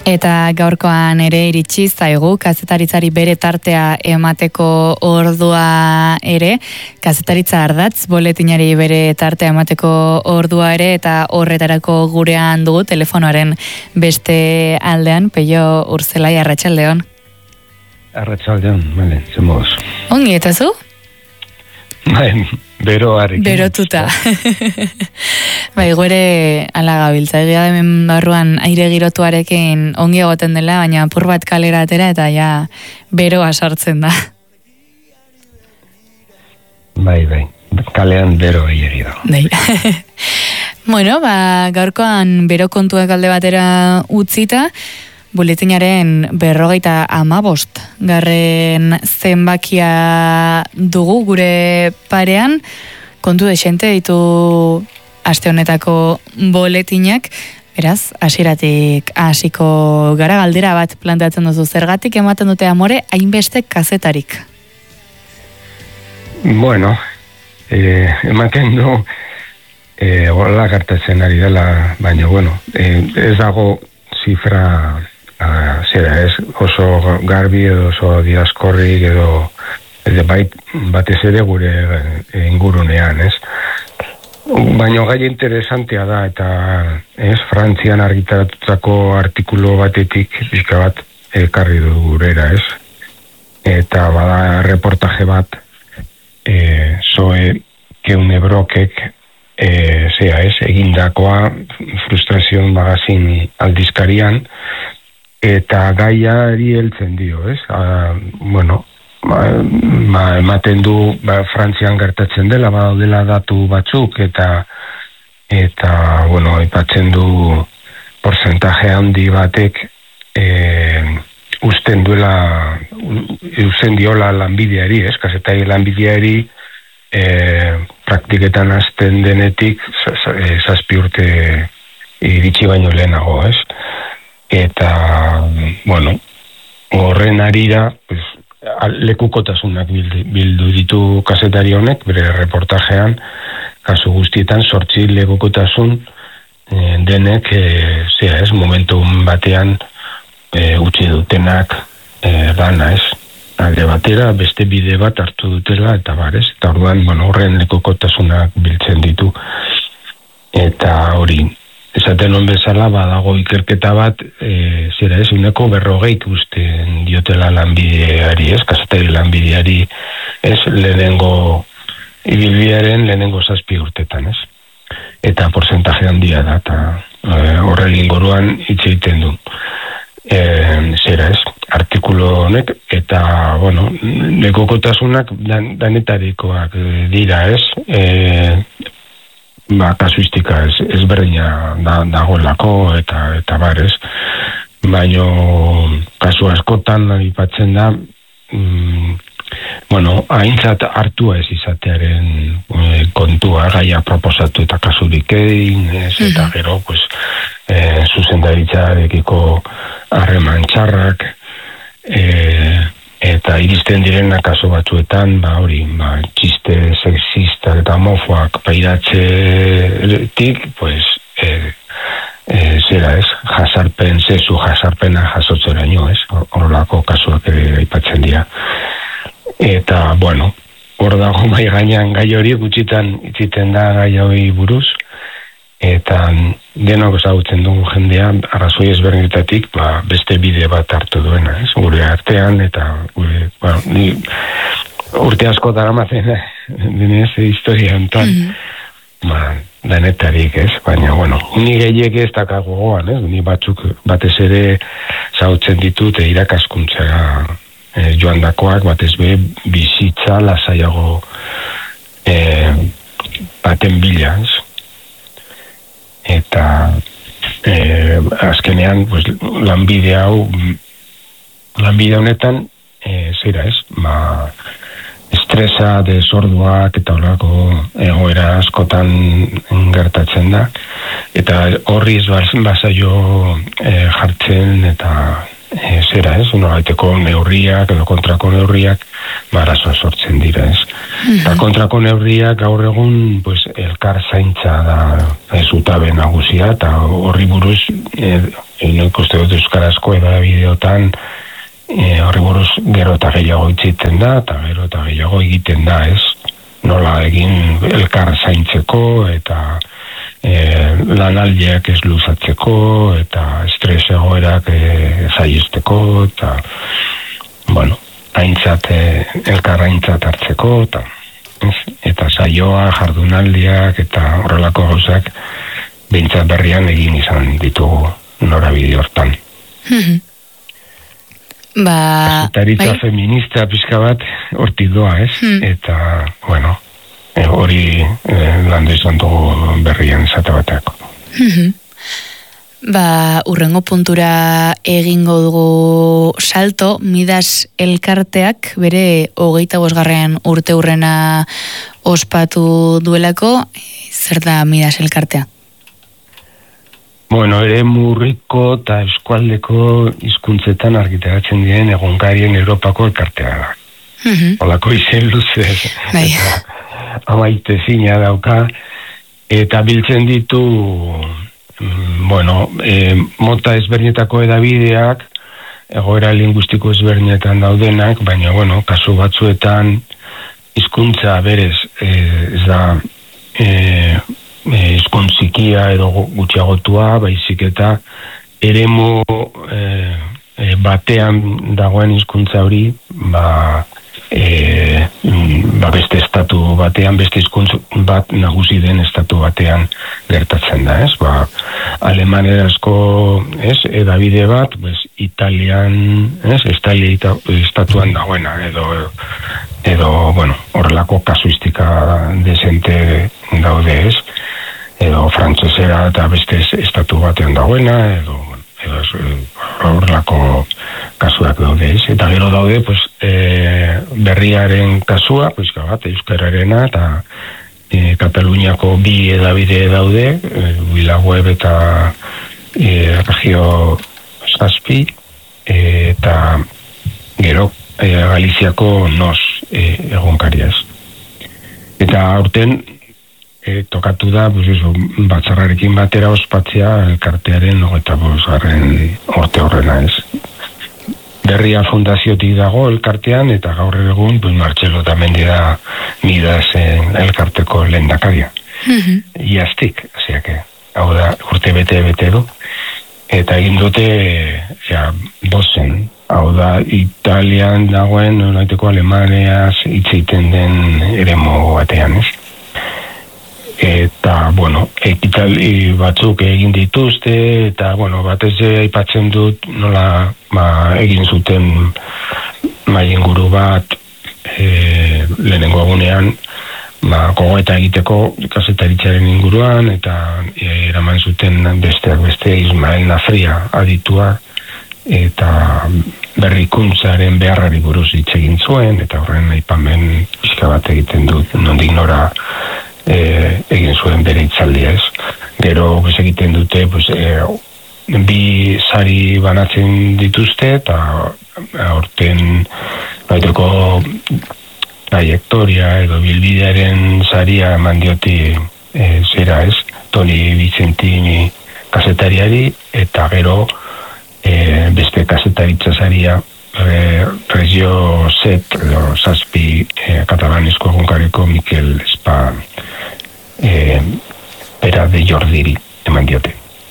Eta gaurkoan ere iritsi zaigu, kazetaritzari bere tartea emateko ordua ere, kazetaritza ardatz, boletinari bere tartea emateko ordua ere, eta horretarako gurean dugu telefonoaren beste aldean, Peio Urzelai, arratsaldeon. Arratsaldeon, bale, zemos. Ongi, eta zu? Beroarekin. Berotuta. Bai, gore ala gabiltza, egia hemen barruan aire girotuarekin ongi egoten dela, baina apur bat kalera atera eta ja beroa sartzen da. Bai, kalean bero gehiagi dago. Bai. Bueno, gaurkoan bero kontuak alde batera utzita, buletinaren 55 garren zenbakia dugu gure parean, kontu desente ditu aste honetako boletinak, beraz, hasieratik hasiko gara, galdera bat planteatzen duzu, zergatik ematen dute amore hainbeste kazetarik? Bueno, ematen du hola gertatzen ari dela, baina bueno, ez dago zifra zera ez, oso garbi edo oso diaskorrik edo batez ere gure ingurunean, ez? Baina gai interesantea da, eta ez, Frantzian argitaratutako artikulu batetik pixka bat ekarri du gurera, ez? Eta bada reportaje bat Zoe Keune Brokek egindakoa Frustrazio magazin aldizkarian, eta gaiari heltzen dio, ez? Bueno, ematen du Frantzian gertatzen dela, badaudela datu batzuk, eta bueno, aipatzen du porcentaje handi batek usten diola lanbideari, ez? Kazetari lanbideari praktiketan hasten denetik 7 urte iritsi baino lehenago, ez? Eta, bueno, horren arira, pues, lekukotasunak bildu ditu kazetari honek, bere reportajean, kasu guztietan 8 lekukotasun denek, momentu batean utzi dutenak dana, ez? Alde batera, beste bide bat hartu dutela, eta barez, eta orduan, bueno, horren lekukotasunak biltzen ditu. Eta hori, esaten hon bezala, badago ikerketa bat, 40% usten diotela lanbideari, ez? Kazetari lanbideari, ez? Lehenengo ibilbidearen lehenengo 7 urtetan, ez? Eta porcentaje handia da, eta horren inguruan hitz egiten du. Artikulu honek, eta, bueno, lekukotasunak danetarikoak dira, ez? Kasuistika ezberdina dagoelako eta barez, baino kasu askotan aipatzen da, bueno, aintzat hartua ez izatearen kontua, gaia proposatu eta kasurik egin, eta gero, pues, zuzendaritzarekiko harreman txarrak, eta iristen direna kasu batzuetan, hori, txiste sexista eta homofoak pairatzetik, pues, jasarpena jasotzeraino, ez? Horrelako kasuak ere aipatzen dira. Eta, bueno, hor dago mai gainean gai hori gutxitan itziten da gai hori buruz, eta denok ezagutzen dugu jendea arrazoi ezberdinetatik beste bide bat hartu duena, ez? Gure artean, eta gure, bueno, ni urte asko daramazen denez historia hontan, danetarik, ez? Baina, bueno, ni gehiek ez dakago gogoan, ez? Ni batzuk batez ere ezagutzen ditut irakaskuntzara joandakoak, batez be bizitza lasaiago baten bila, ez? Eta azkenean, pues, lanbide honetan estresa, desorduak eta horako egoera askotan gertatzen da, eta horri ez bazaio jartzen eta gaiteko neurriak edo kontrako neurriak arazoa sortzen dira, ez? Eta kontrako neurriak gaur egun, pues, elkar zaintza da zutabe nagusia, eta horri buruz ikuste dut euskarazko edabideotan horri buruz gero eta gehiago itziten da, eta gero eta gehiago egiten da, ez? Nola egin elkar zaintzeko, eta lanaldiak ez luzatzeko, eta estres egoerak zaiesteko, eta, bueno, elkar aintzat hartzeko, eta saioa, jardunaldiak, eta horrelako gauzak behintzat berrian egin izan ditugu norabide hortan. Kazetaritza feminista pixka bat hortik doa, ez? Eta, bueno, hori landu izan dugu berrian esate bateako. Urrengo puntura egingo dugu salto, Midas elkarteak bere 25. urte hurrena ospatu duelako, zer da Midas elkartea? Bueno, ere murriko eta eskualdeko hizkuntzetan argitaratzen diren egunkarien Europako elkartea da. Olako izen luze, amaite zina dauka, eta biltzen ditu, bueno, mota ezberdinetako edabideak, egoera linguistiko ezberdinetan daudenak, baina, bueno, kasu batzuetan hizkuntza berez, ez da hizkuntzikia edo gutxiagotua, baizik eta eremu batean dagoen hizkuntza hori, beste estatu batean, beste hizkuntza bat nagusi den estatu batean gertatzen da, ez? Alemanerazko, ez, edabide bat, Italian, ez, estatuan dagoena, edo, bueno, horrelako kasuistika desente daude, ez? Edo frantsesera eta beste estatu batean dagoena, edo horrelako kasuak daude, ez? Eta gero daude, berriaren kasua, euskararena, eta Kataluniako bi edabide daude, Bilaweb eta Regio 7, eta gero Galiziako NOS egunkariaz. Eta aurten tokatu da, batzarrarekin batera ospatzea elkartearen 25. urte horrena, ez. Berria fundaziotik dago elkartean, eta gaur egun Martxelo Otamendi da Midas elkarteko lehendakaria. Iaztik, hau da, urte bete du, eta egin dute bozen, hau da, Italian dagoen, nolaiteko Alemaneaz hitz egiten den eremu batean, ez. Eta, bueno, ekitali batzuk egin dituzte, eta, bueno, batez aipatzen dut nola egin zuten mailinguru bat lehenengo egunean gogoeta egiteko kazetaritzaren inguruan, eta eraman zuten besteak beste Ismael Nafria aditua, eta berrikuntzaren beharrari buruz hitz egin zuen, eta horren aipamen pixka bat egiten dut, nondik nora egin zuen bere hitzaldia, ez. Gero egiten dute bi sari banatzen dituzte, eta aurten baiteko trajektoria edo bilbidearen saria eman dioti zera, ez, Toni Vicentini kazetariari, eta gero beste kasetaritza saria Regio 7 edo 7 katalanezko egunkariko Mikel Espa Pera de Jordiri eman diote.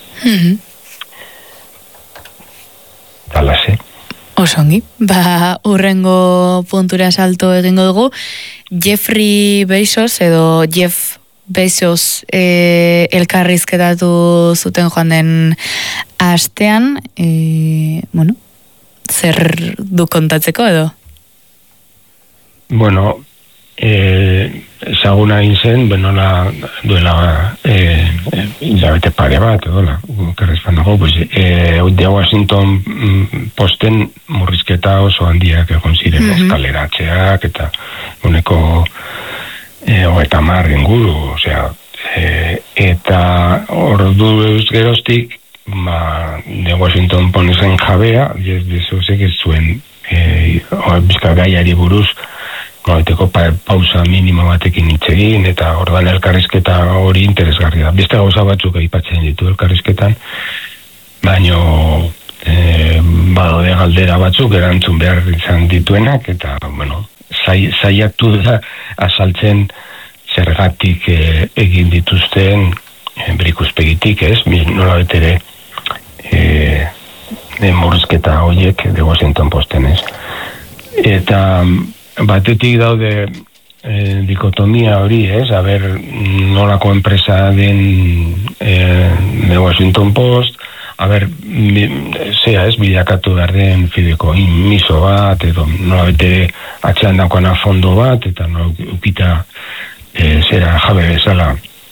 Talase. Osongi, urrengo puntura salto egingo dugu. Jeffrey Bezos edo Jeff Bezos elkarrizketatu zuten joan den astean, bueno, zer du kontatzeko edo? Bueno, ezaguna zen, duela hilabete pare bat, edola, kerrezpan dago, de Washington Posten murrizketa oso handiak egon ziren eskaleratzeak, eta uneko 30 inguru, osea, eta orduz geroztik, de Washington Posten jabea, Bezosek ez zuen bizkagaiari buruz, goiteko pausa minimo batekin hitz egin, eta ordan elkarrizketa hori interesgarria da. Beste gauza batzuk aipatzen ditu elkarrizketan, baino badaude galdera batzuk erantzun behar izan dituenak, eta, bueno, saiatu da azaltzen zergatik egin dituzten berikuspegitik, ez? Nola betere murrizketa horiek de Washington Posten, ez? Eta batetik daude dikotomia hori, ez? Nolako enpresa den de Washington Post, bilakatu behar den fideko inmiso bat, edo nola betere atxean dakoana fondo bat, eta nola ukita jabe bezala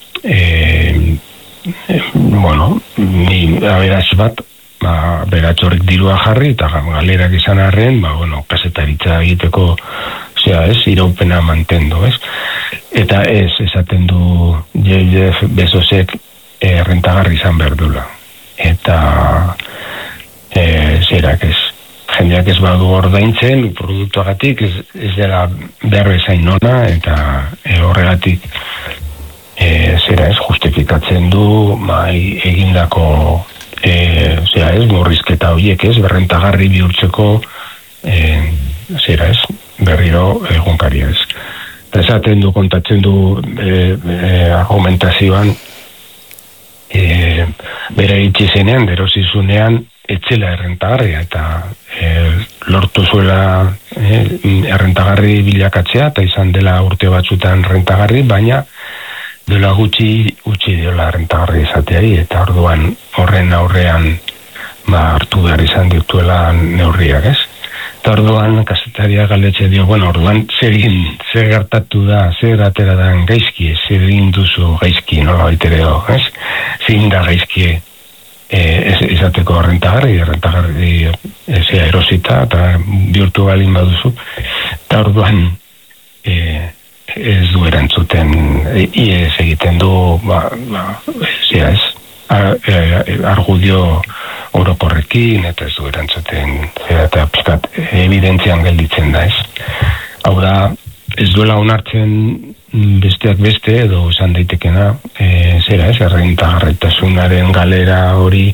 ni aberaz bat, beratz horrek dirua jarri, eta galerak izan arren, kasetaritza egiteko iraupena mantendu, ez? Eta esaten du Jeff Bezosek rentagarri izan behar dula. Eta jendeak ez badu ordaintzen produktuagatik ez dela behar bezain nona, eta horregatik justifikatzen du egindako murrizketa horiek, berrentagarri bihurtzeko berriro egunkaria, ez. Esaten du, kontatzen du argumentazioan bere itxizenean, derozizunean, etzela errentagarria, eta lortu zuela errentagarri bilakatzea, eta izan dela urte batzutan rentagarri, baina dela gutxi dela rentagarri izateari, eta orduan horren aurrean hartu behar izan dituela neurriak, ez? Eta orduan kasetaria galdetzen dio, orduan zer gertatu da, zer atera da gaizki, zer egin duzu gaizki, nola baitere do, ez? Zein da gaizki izateko rentagarri erosita, eta bihurtu balin baduzu, eta orduan ez du erantzuten, iez egiten du, argudio orokorrekin, eta ez du erantzuten, eta pizkat evidentzian gelditzen da, ez. Hau da, ez duela onartzen besteak beste, edo esan daitekena, errentagarritasunaren galera hori,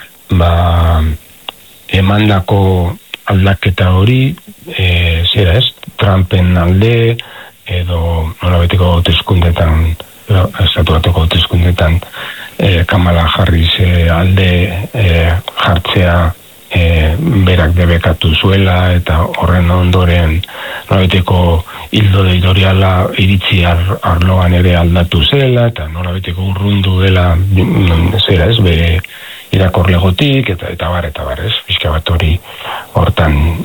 emandako aldaketa hori, Trumpen alde, edo nolabeteko hauteskundetan, estatuatuko hauteskundetan, Kamala Harris alde jartzea berak debekatu zuela, eta horren ondoren nolabeteko hildo editoriala iritzi arloan ere aldatu zela, eta nolabeteko urrundu dela bere irakorlegotik, eta bar, ez? Bizka bat hori hortan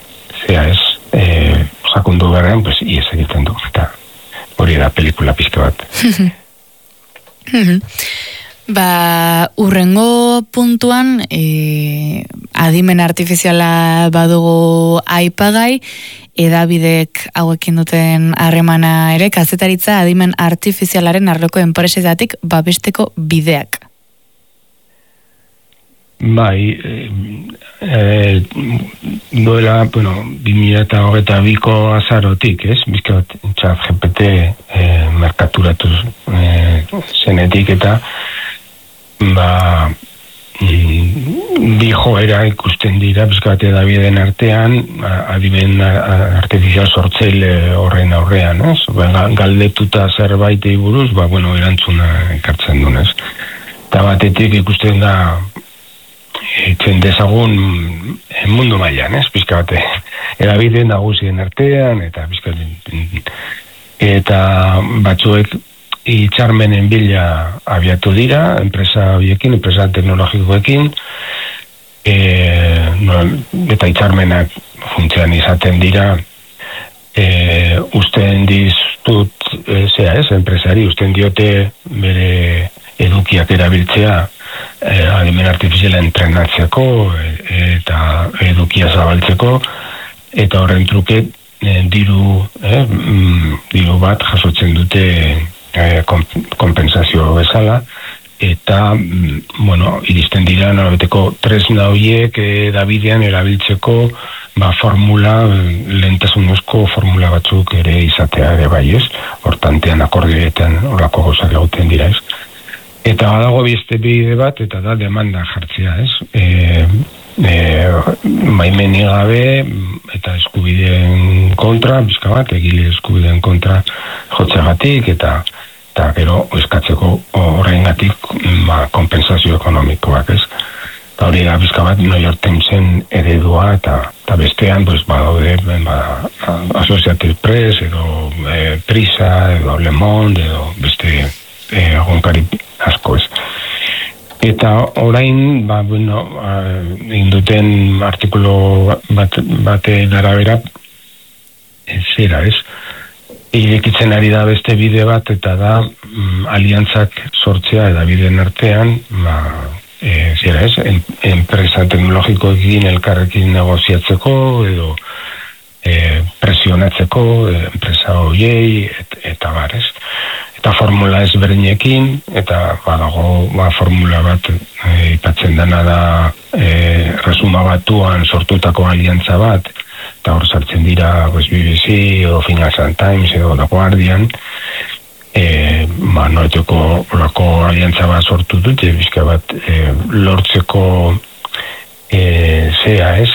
sakundu berean, iez egiten du, eta hori da pelikula pizka bat. Urrengo puntuan adimen artifiziala badugu aipagai, edabidek hauekin duten harremana ere, kazetaritza adimen artifizialaren arloko enpresezatik babesteko bideak. Duela, 2022ko azarotik, ez? Bizkat, ChatGPT merkaturatu zenetik, eta bi joera ikusten dira, bizkat, edabideen artean, adimen artifizial sortzeile horren aurrean, ez? Galdetuta zerbaitei buruz, erantzuna ekartzen dunez. Eta batetik ikusten da etzen dezagun mundu mailan, ez? Bizka bate, edabideen nagusien artean, eta batzuek hitzarmenen bila abiatu dira, enpresa teknologikoekin, eta hitzarmenak funtzean izaten dira, usten diztut, enpresari, usten diote bere edukiak erabiltzea, adimen artifiziala entrenatzeko, eta edukia zabaltzeko, eta horren truke diru bat jasotzen dute kompensazio bezala, eta, iristen dira norabeteko tresna horiek edabidean erabiltzeko formula, lehentasunezko formula batzuk ere izatea ere bai, ez? Hortantean akordioetan horako gozak gauten dira, ez? Eta badago beste bide bat, eta da demanda jartzea, ez? maimeni gabe eta eskubideen kontra, bizka bat, egile eskubideen kontra jotzegatik eta gero eskatzeko horrengatik kompensazio ekonomikoak, ez? Eta hori da bizka bat New York Timesen eredua eta bestean badaude Associated Press edo Prisa edo Le Monde edo beste egunkari asko, ez? Eta orain, egin duten artikulu baten arabera, zera, ez? Irekitzen ari da beste bide bat, eta da aliantzak sortzea eta bideen artean, zera, ez? Enpresa teknologikoekin elkarrekin negoziatzeko, edo presionatzeko, enpresa horiei, eta bar, ez? Eta formula ezberdinekin, eta badago formula bat ipatzen dena da resuma batuan sortutako aliantza bat, eta hor sartzen dira BBC edo Financial Times edo The Guardian, noeteko horako aliantza bat sortu dute, bizka bat lortzeko zea, ez?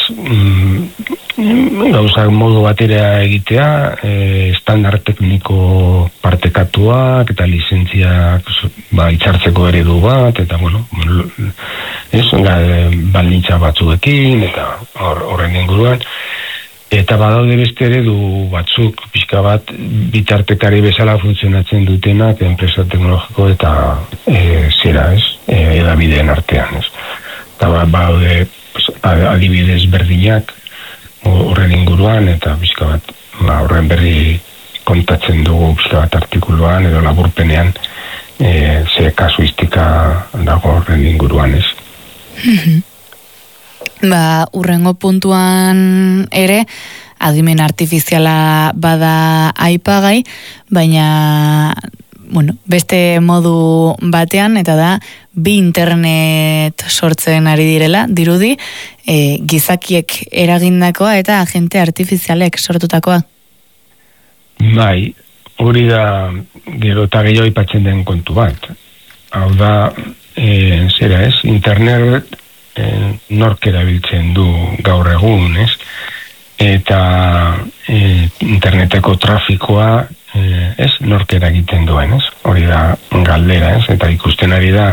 Gauzak modu batera egitea, standard tekniko partekatuak eta lizentziak itzartzeko eredu bat, eta baldintza batzuekin, eta horren inguruan. Eta badaude beste eredu batzuk, pixka bat bitartekari bezala funtzionatzen dutenak, enpresa teknologiko eta zera, ez? Edabideen artean, ez? Eta badaude adibidez berdinak horren inguruan, eta bizka bat horren berri kontatzen dugu bizka bat artikuluan edo laburpenean ze kasuistika dago horren inguruan, ez? Urrengo puntuan ere adimen artifiziala bada aipagai, baina beste modu batean, eta da bi internet sortzen ari direla, dirudi, gizakiek eragindakoa eta agente artifizialek sortutakoa. Bai, hori da gero eta gehiago aipatzen den kontu bat. Hau da, zera ez, internet nork erabiltzen du gaur egun, ez? Eta interneteko trafikoa ez nork eragiten duen, ez? Hori da galdera, ez? Eta ikusten ari da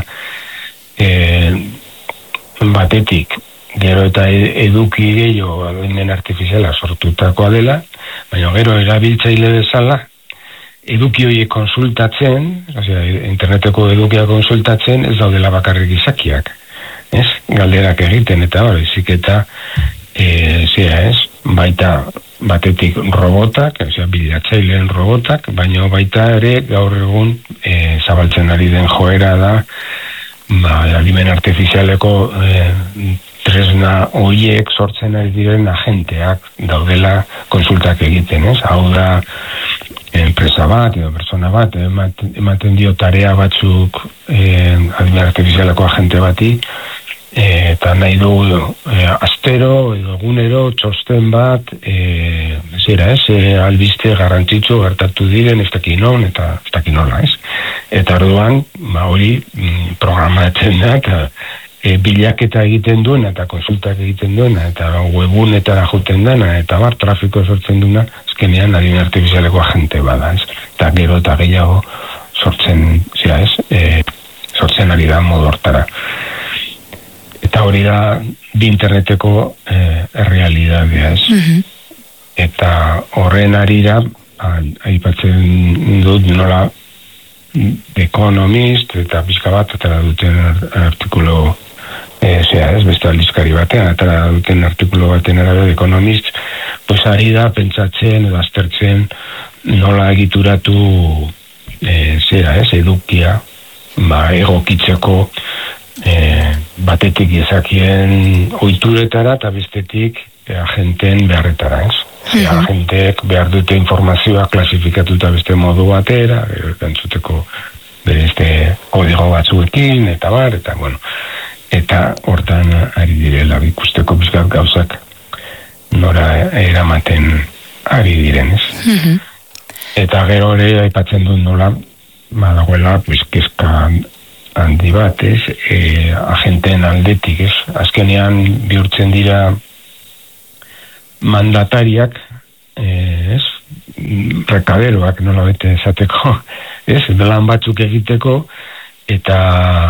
batetik gero eta eduki gehiago adimen artifiziala sortutakoa dela, baina gero erabiltzaile bezala eduki horiek konsultatzen, interneteko edukia konsultatzen, ez daudela bakarrik gizakiak, ez? Galderak egiten eta hori, ziketa zera, ez? Baita batetik robotak, bilatzaileen robotak, baina baita ere gaur egun zabaltzen ari den joera da adimen artifizialeko tresna horiek sortzen ari diren agenteak daudela konsultak egiten, ez? Hau da enpresa bat edo persona bat ematen dio tarea batzuk adimen artifizialeko agente bati, eta nahi dugu astero edo egunero txosten bat zera, albiste garrantzitsu gertatu diren ez dakin non eta ez dakin nola, ez? Eta orduan, hori programatzen da eta bilaketa egiten duena eta konsultak egiten duena eta webunetara joten dena eta trafiko sortzen duena, azkenean adimen artifizialeko agente bada, ez? Eta gero eta gehiago sortzen, zera, ez? Sortzen ari da modu hortara. Eta hori da bi interneteko errealidadea, ez? Eta horren arira aipatzen dut nola The Economist eta pixka bat atara duten artikulu beste aldizkari batean atara duten artikulu baten arabera The Economist, pues ari da pentsatzen edo aztertzen nola egituratu edukia egokitzeko batetik gizakien ohituretara eta bestetik agenteen beharretara, ez? Agenteek behar dute informazioa klasifikatuta beste modu batera, entzuteko beste kodigo batzuekin, eta eta hortan ari direla ikusteko bizkat gauzak nora eramaten ari direnez. Eta gero ere aipatzen dut nola, dagoela, kezka handi bat, ez? Agenteen aldetik, ez? Azkenean bihurtzen dira mandatariak, ez? Rekaberoak, nola bete esateko, ez? Lan batzuk egiteko, eta